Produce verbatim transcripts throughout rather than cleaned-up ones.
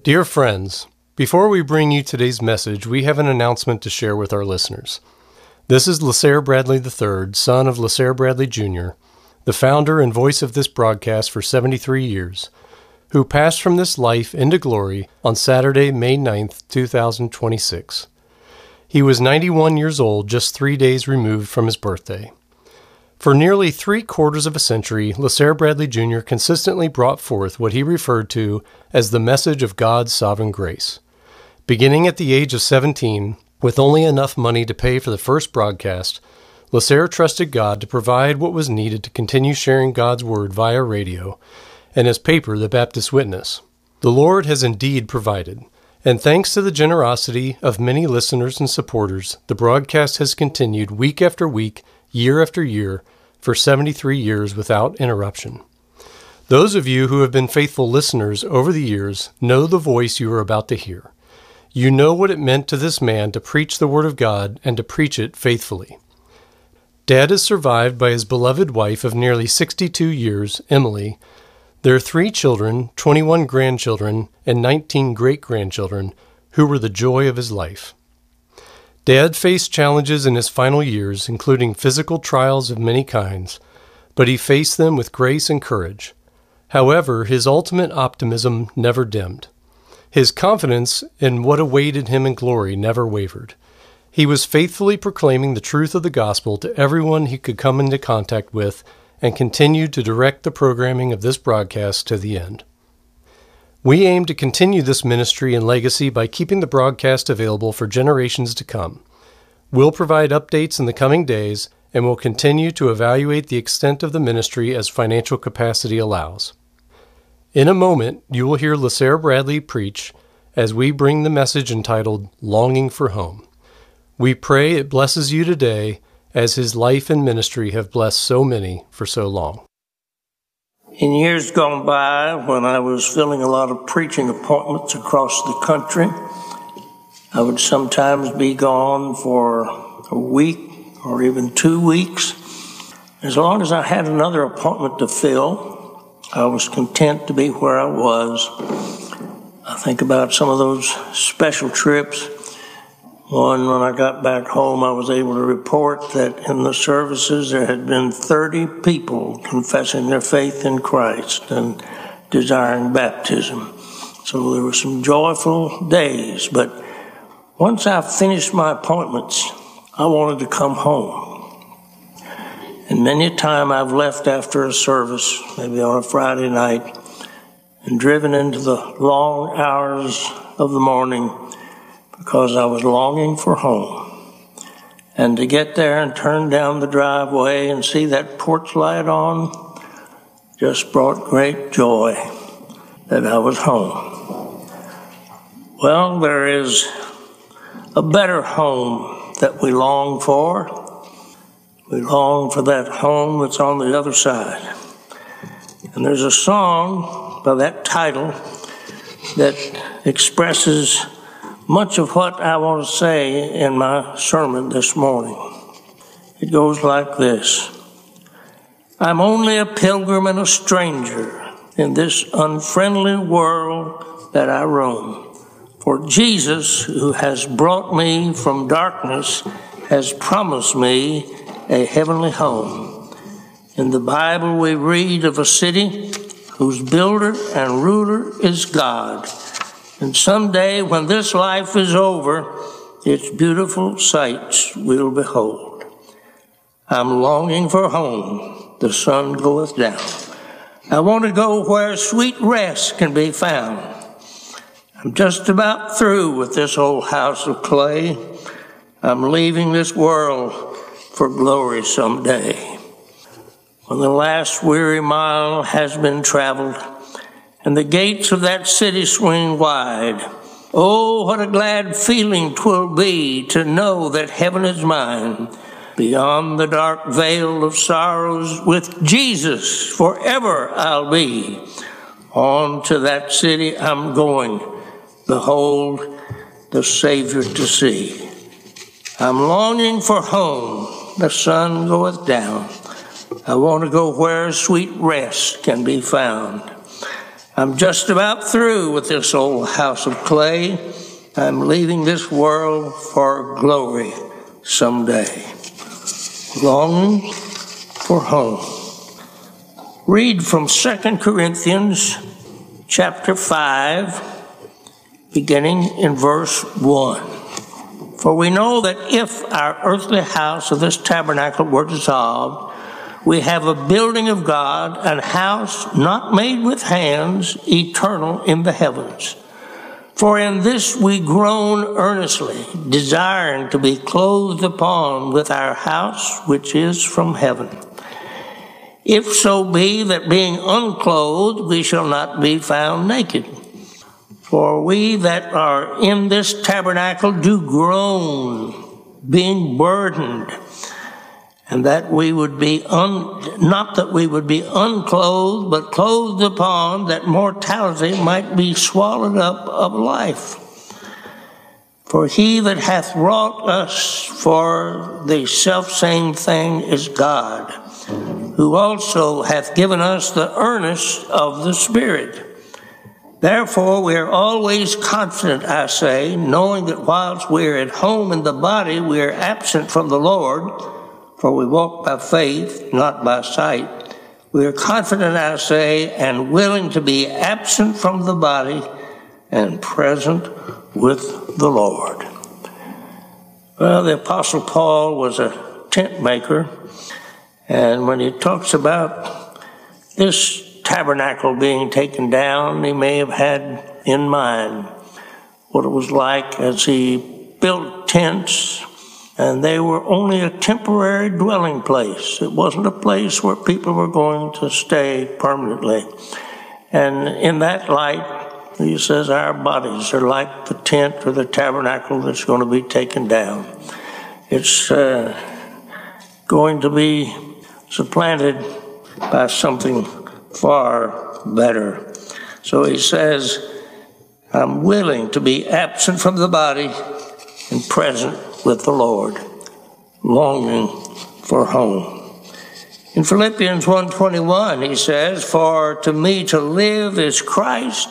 Dear friends, before we bring you today's message, we have an announcement to share with our listeners. This is Lasare Bradley the third, son of Lasare Bradley Junior, the founder and voice of this broadcast for seventy-three years, who passed from this life into glory on Saturday, May ninth, two thousand twenty-six. He was ninety-one years old, just three days removed from his birthday. For nearly three quarters of a century, Lasare Bradley Junior consistently brought forth what he referred to as the message of God's sovereign grace. Beginning at the age of seventeen, with only enough money to pay for the first broadcast, Lasare trusted God to provide what was needed to continue sharing God's Word via radio and his paper, The Baptist Witness. The Lord has indeed provided, and thanks to the generosity of many listeners and supporters, the broadcast has continued week after week, year after year, for seventy-three years without interruption. Those of you who have been faithful listeners over the years know the voice you are about to hear. You know what it meant to this man to preach the Word of God and to preach it faithfully. Dad is survived by his beloved wife of nearly sixty-two years, Emily, their three children, twenty-one grandchildren, and nineteen great-grandchildren, who were the joy of his life. Dad faced challenges in his final years, including physical trials of many kinds, but he faced them with grace and courage. However, his ultimate optimism never dimmed. His confidence in what awaited him in glory never wavered. He was faithfully proclaiming the truth of the gospel to everyone he could come into contact with and continued to direct the programming of this broadcast to the end. We aim to continue this ministry and legacy by keeping the broadcast available for generations to come. We'll provide updates in the coming days and will continue to evaluate the extent of the ministry as financial capacity allows. In a moment, you will hear Lasare Bradley preach as we bring the message entitled Longing for Home. We pray it blesses you today as his life and ministry have blessed so many for so long. In years gone by, when I was filling a lot of preaching appointments across the country, I would sometimes be gone for a week or even two weeks. As long as I had another appointment to fill, I was content to be where I was. I think about some of those special trips. One, when I got back home, I was able to report that in the services there had been thirty people confessing their faith in Christ and desiring baptism. So there were some joyful days, but once I finished my appointments, I wanted to come home. And many a time I've left after a service, maybe on a Friday night, and driven into the long hours of the morning because I was longing for home. And to get there and turn down the driveway and see that porch light on just brought great joy that I was home. Well, there is a better home that we long for. We long for that home that's on the other side. And there's a song by that title that expresses much of what I want to say in my sermon this morning. It goes like this. I'm only a pilgrim and a stranger in this unfriendly world that I roam. For Jesus, who has brought me from darkness, has promised me a heavenly home. In the Bible we read of a city whose builder and ruler is God. And someday when this life is over, its beautiful sights we'll behold. I'm longing for home, the sun goeth down. I want to go where sweet rest can be found. I'm just about through with this old house of clay. I'm leaving this world for glory someday. When the last weary mile has been traveled, and the gates of that city swing wide, oh, what a glad feeling 'twill be to know that heaven is mine. Beyond the dark veil of sorrows, with Jesus forever I'll be. On to that city I'm going, behold, the Savior to see. I'm longing for home, the sun goeth down. I want to go where sweet rest can be found. I'm just about through with this old house of clay. I'm leaving this world for glory someday. Longing for home. Read from Second Corinthians chapter five, beginning in verse one. For we know that if our earthly house of this tabernacle were dissolved, we have a building of God, an house not made with hands, eternal in the heavens. For in this we groan earnestly, desiring to be clothed upon with our house which is from heaven. If so be that being unclothed we shall not be found naked. For we that are in this tabernacle do groan, being burdened, and that we would be, un, not that we would be unclothed, but clothed upon, that mortality might be swallowed up of life. For he that hath wrought us for the selfsame thing is God, who also hath given us the earnest of the Spirit. Therefore we are always confident, I say, knowing that whilst we are at home in the body, we are absent from the Lord, for we walk by faith, not by sight. We are confident, I say, and willing to be absent from the body and present with the Lord. Well, the Apostle Paul was a tent maker, and when he talks about this tabernacle being taken down, he may have had in mind what it was like as he built tents, and they were only a temporary dwelling place. It wasn't a place where people were going to stay permanently. And in that light, he says our bodies are like the tent or the tabernacle that's going to be taken down. It's uh, going to be supplanted by something far better. So he says, I'm willing to be absent from the body and present with the Lord, longing for home. In Philippians one twenty-one, he says, for to me to live is Christ,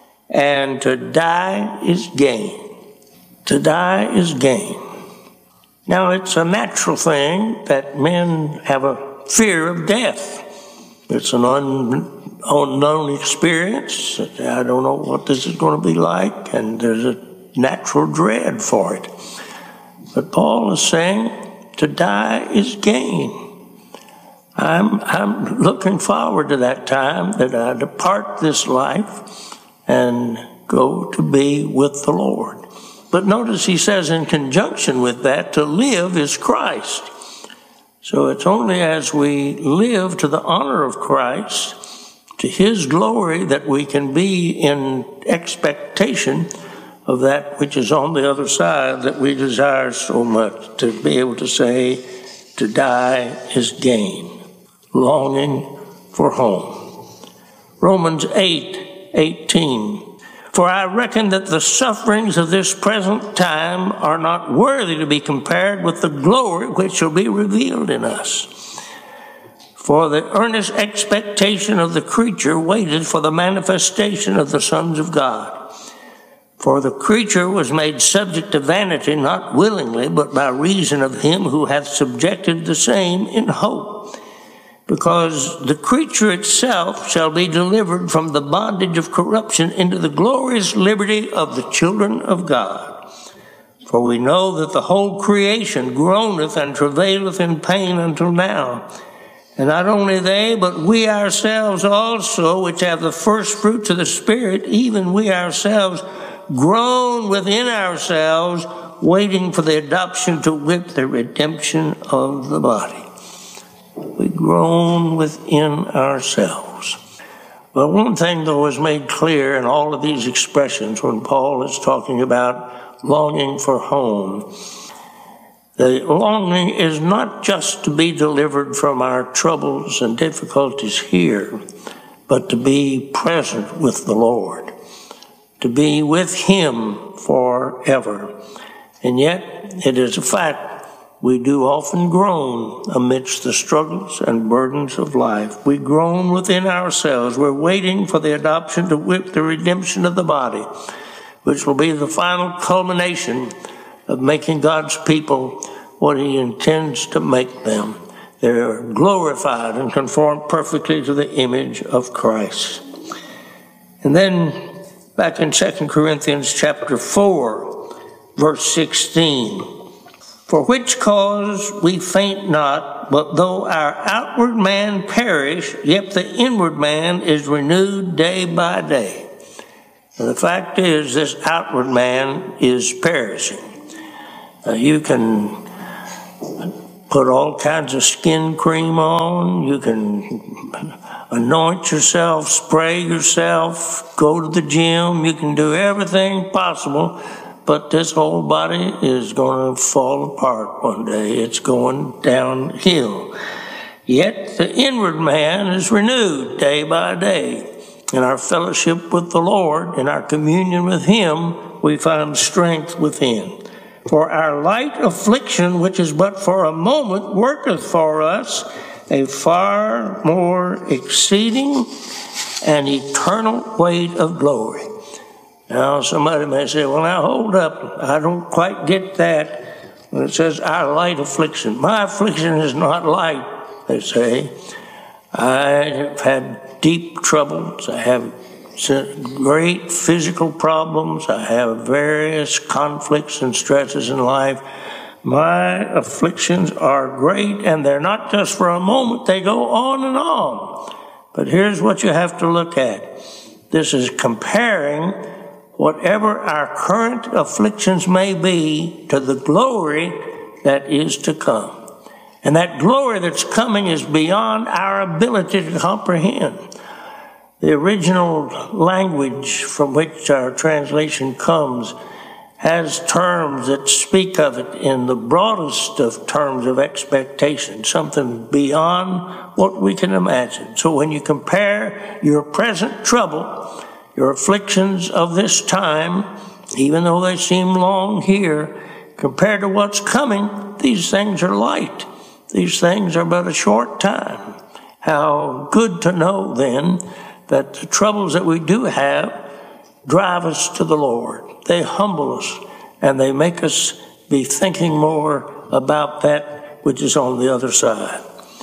and to die is gain. To die is gain. Now, it's a natural thing that men have a fear of death. It's an un, unknown experience. I don't know what this is going to be like, and there's a natural dread for it. But Paul is saying to die is gain. I'm, I'm looking forward to that time that I depart this life and go to be with the Lord. But notice he says in conjunction with that, to live is Christ. So it's only as we live to the honor of Christ, to his glory, that we can be in expectation of that which is on the other side that we desire so much, to be able to say, to die is gain, longing for home. Romans eight eighteen. For I reckon that the sufferings of this present time are not worthy to be compared with the glory which shall be revealed in us. For the earnest expectation of the creature waited for the manifestation of the sons of God. For the creature was made subject to vanity, not willingly, but by reason of him who hath subjected the same in hope. Because the creature itself shall be delivered from the bondage of corruption into the glorious liberty of the children of God. For we know that the whole creation groaneth and travaileth in pain until now. And not only they, but we ourselves also, which have the first fruits of the Spirit, even we ourselves groan within ourselves, waiting for the adoption, to wit, the redemption of the body. We groan within ourselves. Well, one thing, though, is made clear in all of these expressions when Paul is talking about longing for home. The longing is not just to be delivered from our troubles and difficulties here, but to be present with the Lord, to be with him forever. And yet, it is a fact we do often groan amidst the struggles and burdens of life. We groan within ourselves. We're waiting for the adoption to wit the redemption of the body, which will be the final culmination of making God's people what he intends to make them. They're glorified and conformed perfectly to the image of Christ. And then back in Second Corinthians chapter four, verse sixteen, for which cause we faint not, but though our outward man perish, yet the inward man is renewed day by day. And the fact is, this outward man is perishing. Uh, you can put all kinds of skin cream on. You can anoint yourself, spray yourself, go to the gym. You can do everything possible, but this whole body is going to fall apart one day. It's going downhill. Yet the inward man is renewed day by day. In our fellowship with the Lord, in our communion with him, we find strength within. For our light affliction, which is but for a moment, worketh for us a far more exceeding and eternal weight of glory. Now, somebody may say, well, now hold up. I don't quite get that. When it says our light affliction. My affliction is not light, they say. I have had deep troubles. I have great physical problems. I have various conflicts and stresses in life. My afflictions are great, and they're not just for a moment. They go on and on. But here's what you have to look at. This is comparing whatever our current afflictions may be to the glory that is to come. And that glory that's coming is beyond our ability to comprehend. The original language from which our translation comes has terms that speak of it in the broadest of terms of expectation, something beyond what we can imagine. So when you compare your present trouble, your afflictions of this time, even though they seem long here, compared to what's coming, these things are light. These things are but a short time. How good to know then that the troubles that we do have drive us to the Lord. They humble us, and they make us be thinking more about that which is on the other side.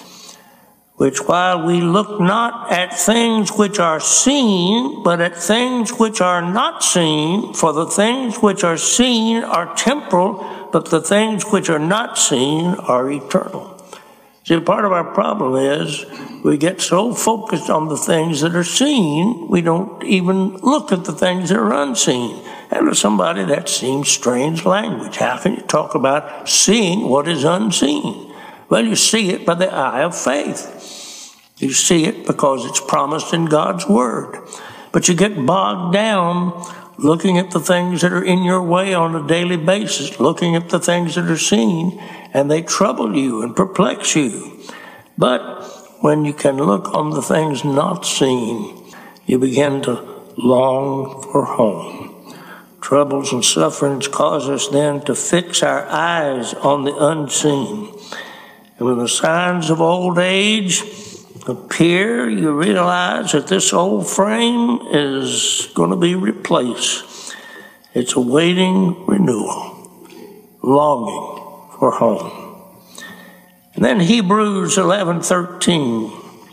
Which while we look not at things which are seen, but at things which are not seen, for the things which are seen are temporal, but the things which are not seen are eternal. See, part of our problem is we get so focused on the things that are seen, we don't even look at the things that are unseen. And to somebody, that seems strange language. How can you talk about seeing what is unseen? Well, you see it by the eye of faith. You see it because it's promised in God's Word. But you get bogged down looking at the things that are in your way on a daily basis, looking at the things that are seen, and they trouble you and perplex you. But when you can look on the things not seen, you begin to long for home. Troubles and sufferings cause us then to fix our eyes on the unseen. And when the signs of old age appear, you realize that this old frame is going to be replaced. It's awaiting renewal, longing for home. And then Hebrews eleven thirteen.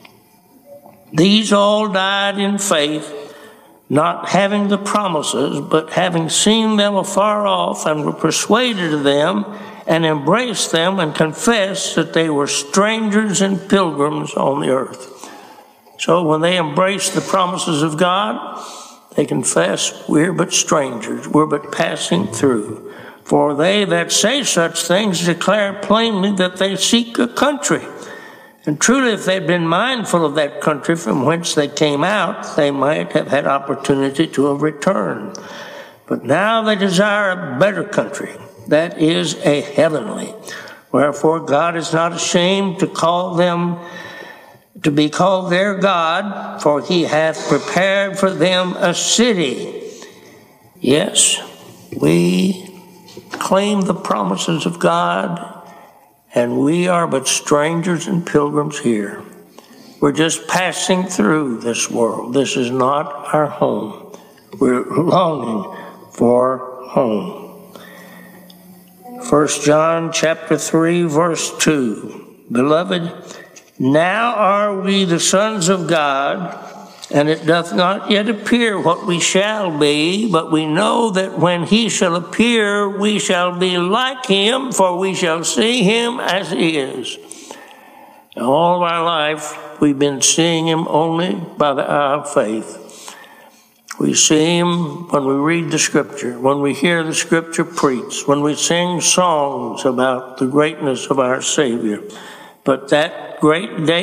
These all died in faith, not having the promises, but having seen them afar off, and were persuaded of them, and embraced them, and confessed that they were strangers and pilgrims on the earth. So when they embrace the promises of God, they confess, we're but strangers, we're but passing through. For they that say such things declare plainly that they seek a country. And truly, if they'd been mindful of that country from whence they came out, they might have had opportunity to have returned. But now they desire a better country, that is a heavenly. Wherefore God is not ashamed to call them, to be called their God, for he hath prepared for them a city. Yes, we claim the promises of God, and we are but strangers and pilgrims here. We're just passing through this world. This is not our home. We're longing for home. First John chapter three, verse two. Beloved, now are we the sons of God, and it doth not yet appear what we shall be, but we know that when he shall appear, we shall be like him, for we shall see him as he is. And all of our life, we've been seeing him only by the eye of faith. We see him when we read the Scripture, when we hear the Scripture preached, when we sing songs about the greatness of our Savior. But that great day